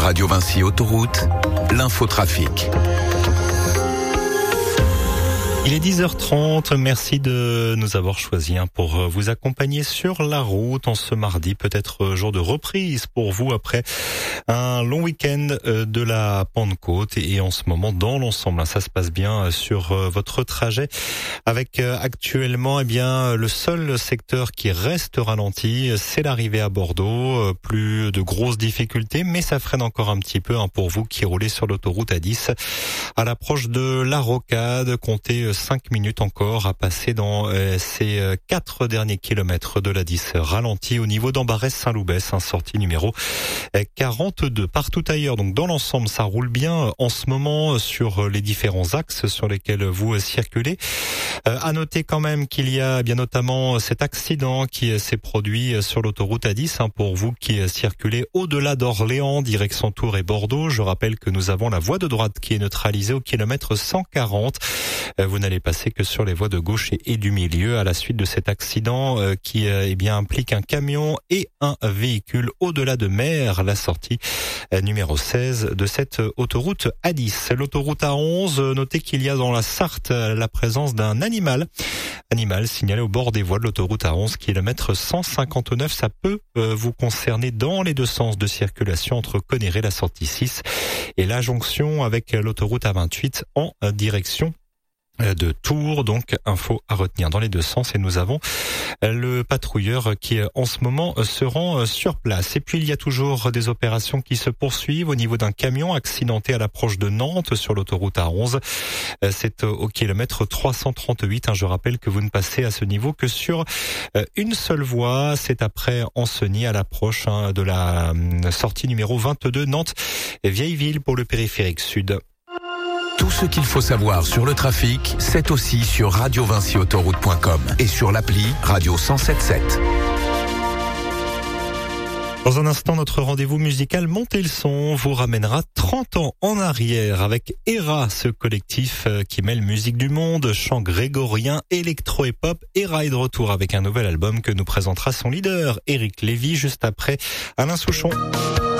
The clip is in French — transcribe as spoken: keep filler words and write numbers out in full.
Radio Vinci Autoroute, l'infotrafic. Il est dix heures trente, merci de nous avoir choisis pour vous accompagner sur la route en ce mardi, peut-être jour de reprise pour vous après un long week-end de la Pentecôte. Et en ce moment, dans l'ensemble, ça se passe bien sur votre trajet avec actuellement eh bien le seul secteur qui reste ralenti, c'est l'arrivée à Bordeaux. Plus de grosses difficultés, mais ça freine encore un petit peu pour vous qui roulez sur l'autoroute A dix. À l'approche de la Rocade, comptez cinq minutes encore à passer dans euh, ces euh, quatre derniers kilomètres de l'A dix ralenti au niveau d'Ambarès-Saint-Loubès, hein, sortie numéro euh, quarante-deux. Partout ailleurs, donc dans l'ensemble, ça roule bien en ce moment sur les différents axes sur lesquels vous euh, circulez. Euh, à noter quand même qu'il y a bien notamment cet accident qui euh, s'est produit sur l'autoroute A dix, hein, pour vous qui euh, circulez au-delà d'Orléans, direction Tours et Bordeaux. Je rappelle que nous avons la voie de droite qui est neutralisée au kilomètre cent quarante. Euh, vous n'allez passer que sur les voies de gauche et, et du milieu à la suite de cet accident euh, qui euh, eh bien implique un camion et un véhicule au-delà de Mer, la sortie euh, numéro seize de cette euh, autoroute A dix. L'autoroute A onze, euh, notez qu'il y a dans la Sarthe euh, la présence d'un animal, animal signalé au bord des voies de l'autoroute A onze, kilomètre cent cinquante-neuf. Ça peut euh, vous concerner dans les deux sens de circulation entre Conneré, la sortie six, et la jonction avec l'autoroute A vingt-huit en euh, direction de Tours. Donc info à retenir dans les deux sens, et nous avons le patrouilleur qui en ce moment se rend sur place. Et puis il y a toujours des opérations qui se poursuivent au niveau d'un camion accidenté à l'approche de Nantes sur l'autoroute A onze. C'est au kilomètre trois cent trente-huit. Je rappelle que vous ne passez à ce niveau que sur une seule voie. C'est après Ancenis à l'approche de la sortie numéro vingt-deux Nantes Vieilleville pour le périphérique sud. Tout ce qu'il faut savoir sur le trafic, c'est aussi sur radio vinci autoroute point com et sur l'appli Radio cent soixante-sept. Dans un instant, notre rendez-vous musical Montez le son vous ramènera trente ans en arrière avec Era, ce collectif qui mêle musique du monde, chant grégorien, électro et pop. Era est de retour avec un nouvel album que nous présentera son leader, Eric Lévy, juste après Alain Souchon.